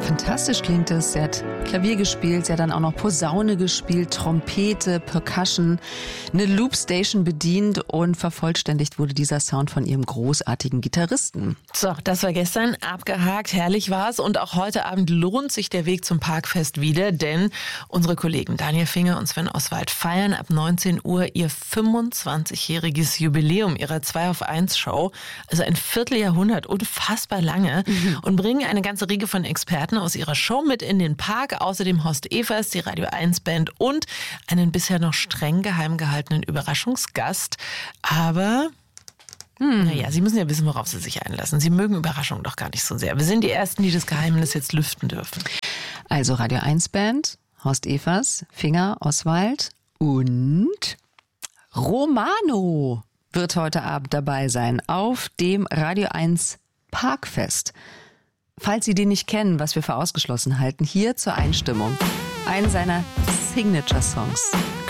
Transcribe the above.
Fantastisch klingt es. Sie hat Klavier gespielt, sie hat dann auch noch Posaune gespielt, Trompete, Percussion, eine Loopstation bedient und vervollständigt wurde dieser Sound von ihrem großartigen Gitarristen. So, das war gestern abgehakt, herrlich war's und auch heute Abend lohnt sich der Weg zum Parkfest wieder, denn unsere Kollegen Daniel Finger und Sven Oswald feiern ab 19 Uhr ihr 25-jähriges Jubiläum ihrer 2 auf 1 Show, also ein Vierteljahrhundert, unfassbar lange, und bringen eine ganze Riege von Experten aus ihrer Show mit in den Park. Außerdem Horst Evers, die Radio 1 Band und einen bisher noch streng geheim gehaltenen Überraschungsgast. Aber naja, Sie müssen ja wissen, worauf Sie sich einlassen. Sie mögen Überraschungen doch gar nicht so sehr. Wir sind die Ersten, die das Geheimnis jetzt lüften dürfen. Also Radio 1 Band, Horst Evers, Finger, Oswald und Romano wird heute Abend dabei sein auf dem Radio 1 Parkfest. Falls Sie den nicht kennen, was wir für ausgeschlossen halten, hier zur Einstimmung einen seiner Signature-Songs.